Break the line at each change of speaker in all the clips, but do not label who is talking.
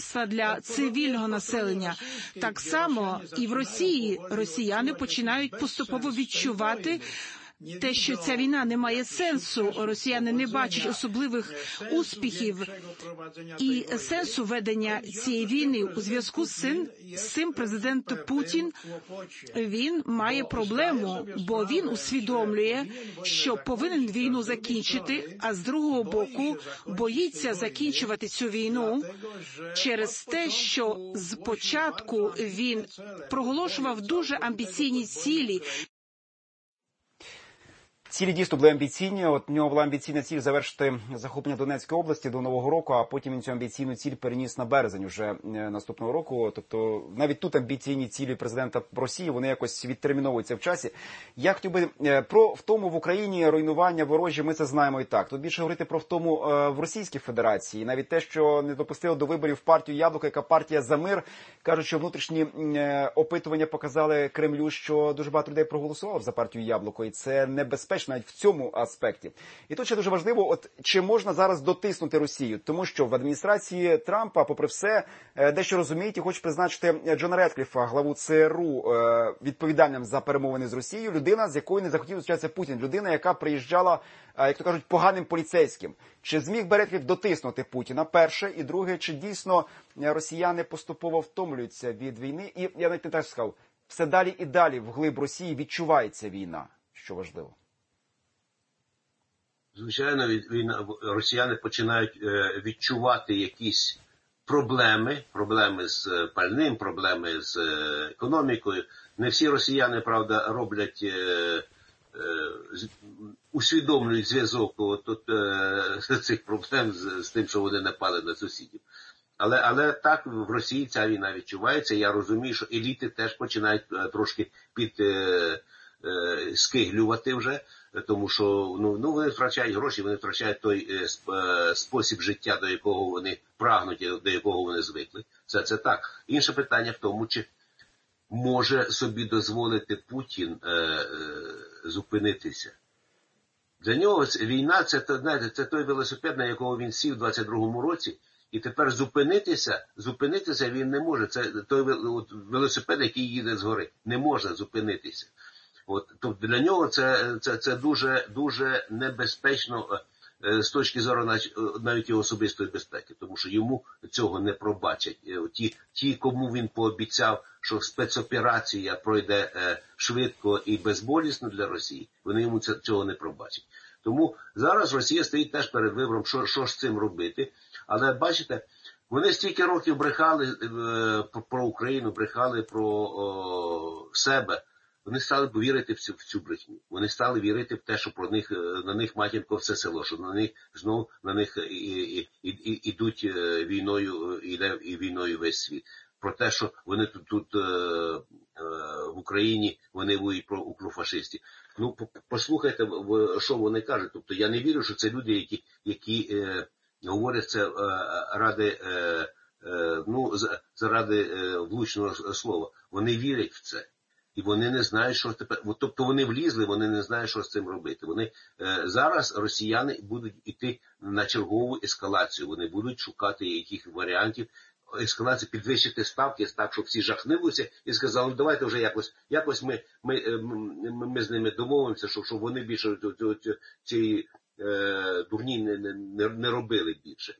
для цивільного населення. Так само і в Росії росіяни починають поступово відчувати те, що ця війна не має сенсу, росіяни не бачать особливих успіхів і сенсу ведення цієї війни. У зв'язку з цим президент Путін, він має проблему, бо він усвідомлює, що повинен війну закінчити, а з другого боку боїться закінчувати цю війну через те, що спочатку він проголошував дуже амбіційні цілі.
Цілі дійсно були амбіційні. От у нього була амбіційна ціль завершити захоплення Донецької області до Нового року, а потім він цю амбіційну ціль переніс на березень вже наступного року. Тобто навіть тут амбіційні цілі президента Росії, вони якось відтерміновуються в часі. Я хотів би про втому в Україні, руйнування ворожі, ми це знаємо і так. Тут більше говорити про втому в Російській Федерації. Навіть те, що не допустили до виборів партію «Яблуко», яка партія «За мир». Кажуть, що внутрішні опитування показали Кремлю, що дуже багато людей проголосувало за партію «Яблуко», і це небезпечно навіть в цьому аспекті. І тут ще дуже важливо, от чи можна зараз дотиснути Росію, тому що в адміністрації Трампа, попри все, дещо розуміють і хочуть призначити Джона Редкліфа, главу ЦРУ, відповідальним за перемовини з Росією, людина, з якою не захотів зустрічатися Путін, людина, яка приїжджала, як то кажуть, поганим поліцейським. Чи зміг би Редкліф дотиснути Путіна? Перше. І друге, чи дійсно росіяни поступово втомлюються від війни? І я навіть не так сказав, все далі і далі вглиб Росії відчувається війна, що важливо.
Звичайно, росіяни починають відчувати якісь проблеми з пальним, проблеми з економікою. Не всі росіяни, правда, роблять, усвідомлюють зв'язок цих проблем з тим, що вони напали на сусідів. Але так в Росії ця війна відчувається. Я розумію, що еліти теж починають трошки скиглювати вже, тому що вони втрачають гроші, вони втрачають той спосіб життя, до якого вони прагнуть, до якого вони звикли. Це так. Інше питання в тому, чи може собі дозволити Путін зупинитися. Для нього війна – це той велосипед, на якого він сів у 22-му році, і тепер зупинитися він не може. Це той велосипед, який їде згори. Не можна зупинитися. Тобто для нього це дуже, дуже небезпечно з точки зору навіть його особистої безпеки, тому що йому цього не пробачать. Ті, кому він пообіцяв, що спецоперація пройде швидко і безболісно для Росії, вони йому цього не пробачать. Тому зараз Росія стоїть теж перед вибором, що з цим робити. Але бачите, вони стільки років брехали про Україну, брехали про себе. Вони стали вірити в цю брехню. Вони стали вірити в те, що на них матінко все село, що на них ідуть війною, іде і війною весь світ. Про те, що вони тут в Україні, вони воюють про фашистів. Послухайте, що вони кажуть. Тобто я не вірю, що це люди, які говорять це заради влучного слова. Вони вірять в це. І вони не знають, що тепер. Тобто вони влізли, вони не знають, що з цим робити. Зараз росіяни будуть йти на чергову ескалацію. Вони будуть шукати яких варіантів ескалації, підвищити ставки, так, щоб всі жахнулися і сказали, давайте вже якось ми з ними домовимося, щоб вони більше цієї дурні не робили більше.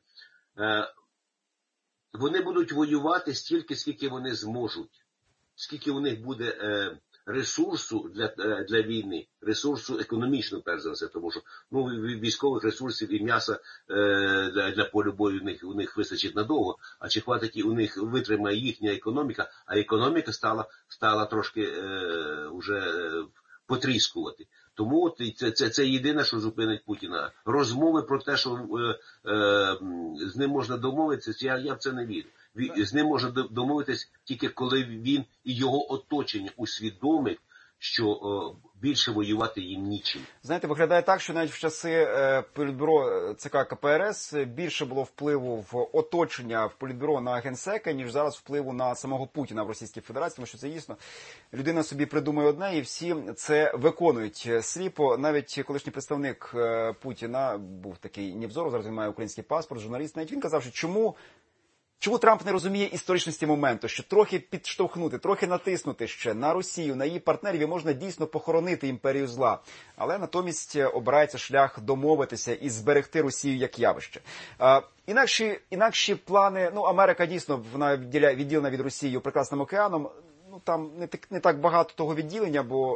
Вони будуть воювати стільки, скільки вони зможуть. Скільки у них буде ресурсу для війни, ресурсу економічного, перш за все, тому що військових ресурсів і м'яса для полю бою у них вистачить надовго, а чи хватить у них витримає їхня економіка, а економіка стала трошки вже потріскувати. Тому це єдине, що зупинить Путіна. Розмови про те, що з ним можна домовитися, я в це не вірю. З ним можна домовитись тільки коли він і його оточення усвідомить, що більше воювати їм нічим.
Знаєте, виглядає так, що навіть в часи Політбюро ЦК КПРС більше було впливу в оточення в Політбюро на Генсека, ніж зараз впливу на самого Путіна в Російській Федерації, тому що це дійсно людина собі придумує одне і всі це виконують сліпо. Навіть колишній представник Путіна був такий Невзоров, зараз він має український паспорт, журналіст, навіть він казав, що чому Чому Трамп не розуміє історичності моменту, що трохи підштовхнути, трохи натиснути ще на Росію, на її партнерів, і можна дійсно похоронити імперію зла. Але натомість обирається шлях домовитися і зберегти Росію як явище. Інакші плани, Америка дійсно вона відділена від Росії Прекрасним океаном, там не так багато того відділення, бо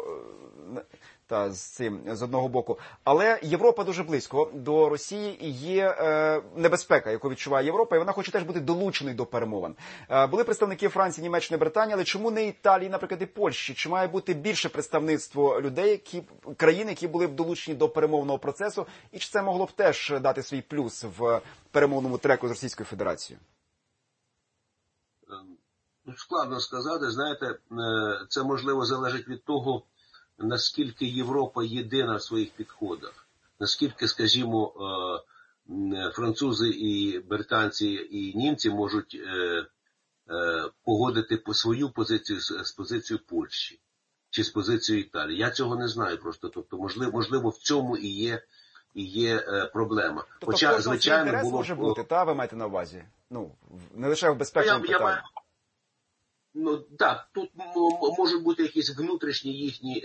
з одного боку. Але Європа дуже близько до Росії і є небезпека, яку відчуває Європа, і вона хоче теж бути долученою до перемовин. Були представники Франції, Німеччини, Британії, але чому не Італії, наприклад, і Польщі? Чи має бути більше представництво людей, країн, які були б долучені до перемовного процесу, і чи це могло б теж дати свій плюс в перемовному треку з Російською Федерацією?
Складно сказати, знаєте, це можливо залежить від того, наскільки Європа єдина в своїх підходах, наскільки, скажімо, французи і британці і німці можуть погодити по свою позицію з позицією Польщі чи з позицією Італії. Я цього не знаю просто. Тобто, можливо, в цьому і є проблема.
Тобто, хоча, звичайно, інтерес може бути, ви маєте на увазі? Не лише в безпековому питанні.
Так, тут можуть бути якісь внутрішні їхні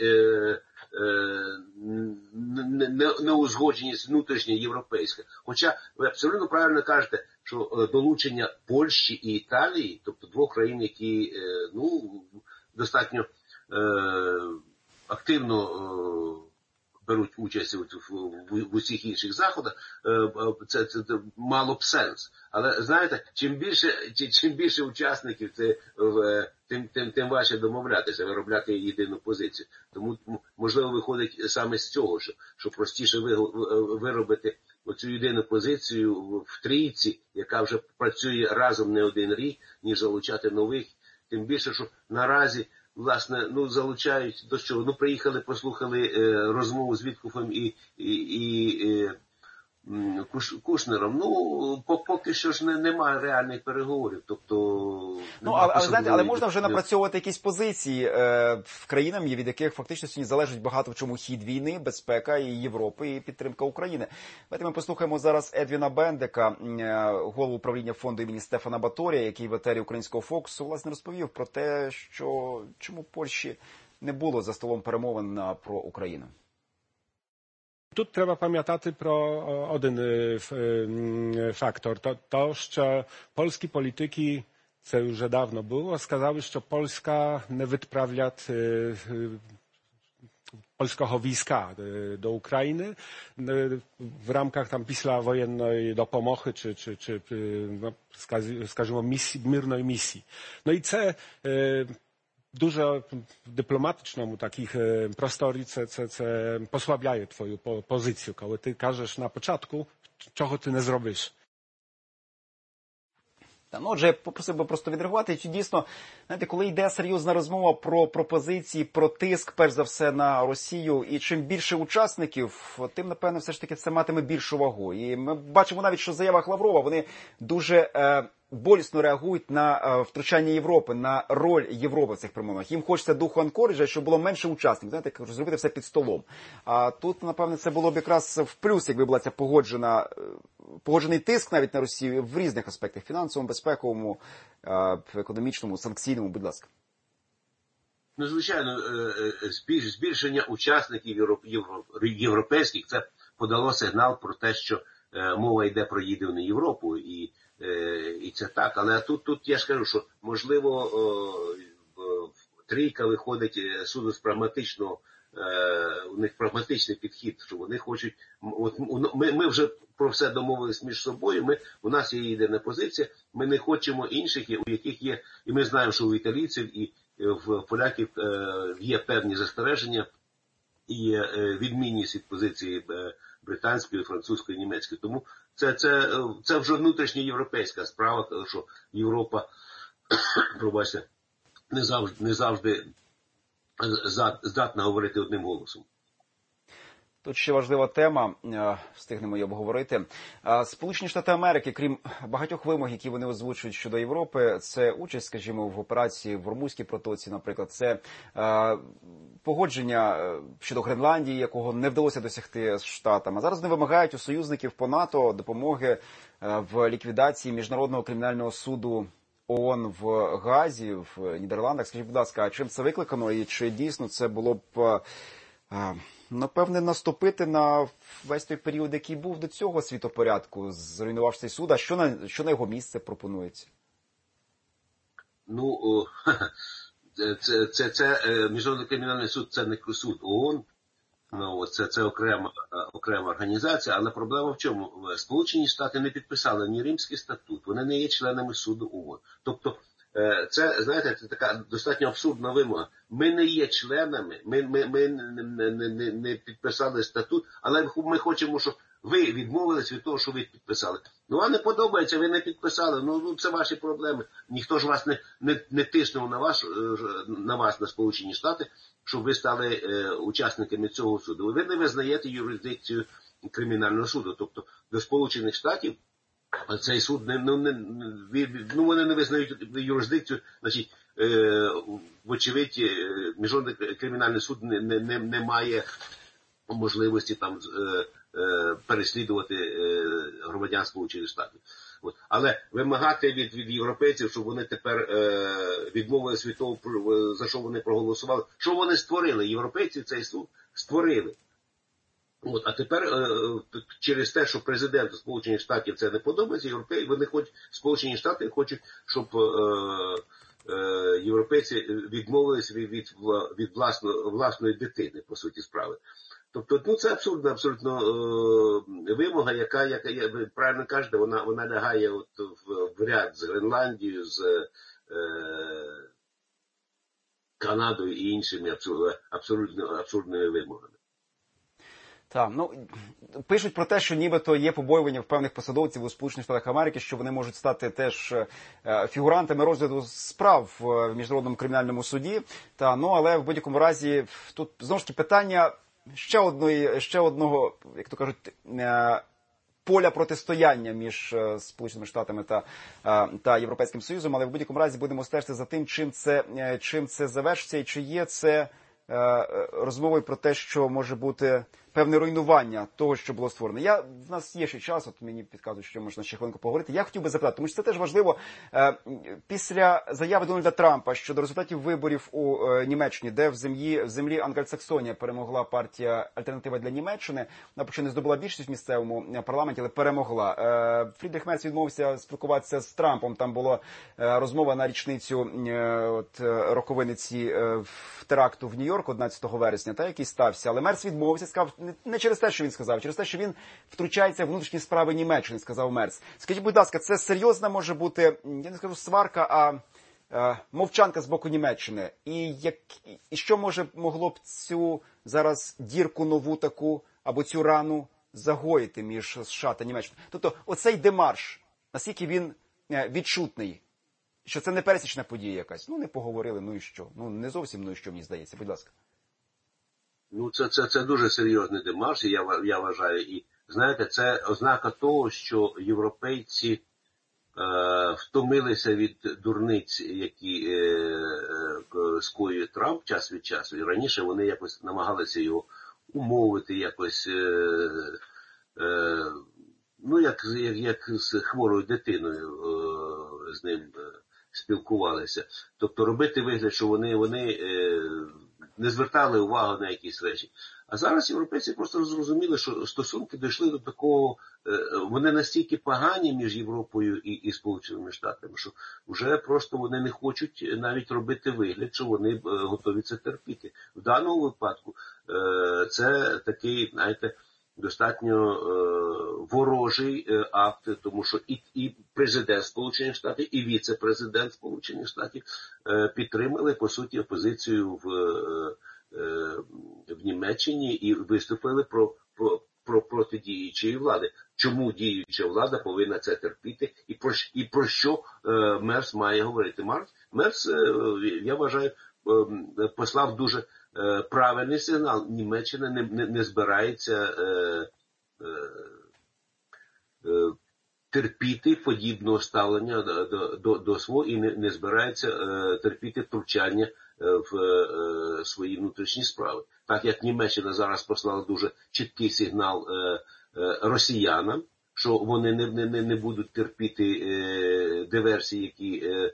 неузгодженість, внутрішня європейська. Хоча ви абсолютно правильно кажете, що долучення Польщі і Італії, тобто двох країн, які достатньо активно беруть участь в усіх інших заходах, це мало б сенс. Але, знаєте, чим більше учасників, тим важче домовлятися, виробляти єдину позицію. Тому, можливо, виходить саме з цього, що простіше виробити оцю єдину позицію в трійці, яка вже працює разом не один рік, ніж залучати нових. Тим більше, що наразі власне, залучають до чого? Приїхали, послухали розмову з Віткофом і Кушнером. Поки що ж немає реальних переговорів. Тобто,
але можна вже напрацьовувати якісь позиції в країнах, від яких фактично сьогодні залежить багато в чому хід війни, безпека і Європи, і підтримка України. Давайте ми послухаємо зараз Едвіна Бендика, голову управління фонду імені Стефана Баторія, який в етері Українського фокусу, власне, розповів про те, що чому Польщі не було за столом перемовин про Україну.
Тут треба пам'ятати про один фактор. То, що польські політики, це вже давно було, сказали, що Polska не відправлять polskiego wojska do Ukrainy w ramach tam pісляwojenної допомоги чи скажімо, мирної місії. І це дуже в дипломатичному таких просторі це послабляє твою позицію, коли ти кажеш на початку, чого ти не зробиш.
Отже, я попросив би просто відреагувати. Чи дійсно, знаєте, коли йде серйозна розмова про пропозиції, про тиск, перш за все, на Росію, і чим більше учасників, тим, напевно, все ж таки це матиме більшу вагу. І ми бачимо навіть, що в заявах Лаврова, вони дуже болісно реагують на втручання Європи, на роль Європи в цих перемовинах. Їм хочеться духу анкориджа, щоб було менше учасників, знаєте, зробити все під столом. А тут, напевне, це було б якраз в плюс, якби була ця погоджений тиск навіть на Росію в різних аспектах: фінансовому, безпековому, економічному, санкційному. Будь ласка.
Звичайно, збільшення учасників європейських, це подало сигнал про те, що мова йде про єдину Європу, і це так. Але тут я ж кажу, що, можливо, трійка виходить суто з прагматичного, у них прагматичний підхід, що вони хочуть, ми вже про все домовились між собою, у нас є єдина позиція, ми не хочемо інших, у яких є, і ми знаємо, що у італійців і в поляків є певні застереження, і є відмінність від позиції британської, французької, німецької. Тому це вже внутрішня європейська справа, що Європа, пробачте, не завжди здатна говорити одним голосом.
Тут ще важлива тема, встигнемо її обговорити. Сполучені Штати Америки, крім багатьох вимог, які вони озвучують щодо Європи, це участь, скажімо, в операції в Ормузькій протоці, наприклад, це погодження щодо Гренландії, якого не вдалося досягти з Штатами. А зараз вони вимагають у союзників по НАТО допомоги в ліквідації Міжнародного кримінального суду ООН в Гаазі, в Нідерландах. Скажіть, будь ласка, а чим це викликано і чи дійсно це було б, напевне, наступити на весь той період, який був до цього світопорядку, зруйнував цей суд, а що на його місце пропонується?
Ну, Міжнародний кримінальний суд, це не суд ООН, це окрема організація, але проблема в чому? Сполучені Штати не підписали ні Римський статут, вони не є членами суду ООН. Тобто, це, знаєте, це така достатньо абсурдна вимога. Ми не є членами, ми не підписали статут, але ми хочемо, щоб ви відмовились від того, що ви підписали. Ну, вам не подобається, ви не підписали, ну це ваші проблеми. Ніхто ж вас не тиснув на вас, на Сполучені Штати, щоб ви стали учасниками цього суду. Ви не визнаєте юрисдикцію кримінального суду. Тобто до Сполучених Штатів цей суд, вони не визнають юрисдикцію, значить, вочевидь, Міжнародний кримінальний суд не має можливості там переслідувати громадян Сполучених Штатів. Але вимагати від європейців, щоб вони тепер відмовились від того, за що вони проголосували, що вони створили, європейці цей суд створили. А тепер через те, що президенту Сполучених Штатів це не подобається, Сполучені Штати хочуть, щоб європейці відмовились від власної дитини, по суті справи. Тобто, це абсурдна абсолютно вимога, яка ви правильно кажете, вона лягає в ряд з Гренландією, з Канадою і іншими абсурдними вимогами.
Так, пишуть про те, що нібито є побоювання в певних посадовців у Сполучених Штатах Америки, що вони можуть стати теж фігурантами розгляду справ в Міжнародному кримінальному суді. Але в будь-якому разі тут знову ж таки питання ще одного, як то кажуть, поля протистояння між Сполученими Штатами та Європейським Союзом, але в будь-якому разі будемо стежити за тим, чим це завершиться і чи є це розмовою про те, що може бути певне руйнування того, що було створено. В нас є ще час, от мені підказують, що можна ще хвилинку поговорити. Я хотів би запитати, тому що це теж важливо, після заяви Дональда Трампа щодо результатів виборів у Німеччині, де в землі Ангельсаксонія перемогла партія «Альтернатива для Німеччини», вона поки не здобула більшість в місцевому парламенті, але перемогла. Фрідріх Мерц відмовився спілкуватися з Трампом, там була розмова на річницю роковини теракту в Нью-Йорку 11 вересня, який стався, але Мерц відмовився, сказав, не через те, що він сказав, через те, що він втручається в внутрішні справи Німеччини, сказав Мерц. Скажіть, будь ласка, це серйозна може бути, я не скажу сварка, а мовчанка з боку Німеччини? І що могло б цю зараз дірку нову таку, або цю рану загоїти між США та Німеччиною? Тобто, оцей демарш, наскільки він відчутний, що це не пересічна подія якась? Не поговорили, і що? Не зовсім, і що, мені здається. Будь ласка.
Це дуже серйозний демарш, я вважаю. І, знаєте, це ознака того, що європейці втомилися від дурниць, які скоює Трамп час від часу. І раніше вони якось намагалися його умовити, якось, як з хворою дитиною з ним спілкувалися. Тобто робити вигляд, що вони не звертали увагу на якісь речі. А зараз європейці просто зрозуміли, що стосунки дійшли до такого, вони настільки погані між Європою і Сполученими Штатами, що вже просто вони не хочуть навіть робити вигляд, що вони готові це терпіти. В даному випадку це такий, знаєте, достатньо ворожий акт, тому що і президент Сполучених Штатів, і віце-президент Сполучених Штатів підтримали, по суті, опозицію в Німеччині і виступили проти діючої влади. Чому діюча влада повинна це терпіти і про що Мерц має говорити? Мерц, я вважаю, послав дуже правильний сигнал. Німеччина не збирається терпіти подібного ставлення до свого і не збирається терпіти втручання в свої внутрішні справи. Так як Німеччина зараз послала дуже чіткий сигнал росіянам, що вони не будуть терпіти диверсії, які